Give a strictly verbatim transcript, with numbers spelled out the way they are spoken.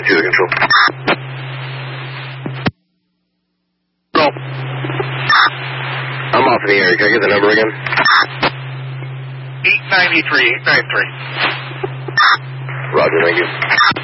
ninety-two to control. No. I'm off in the air. Can I get the number again? eight ninety-three, eight nine three. Roger, thank you.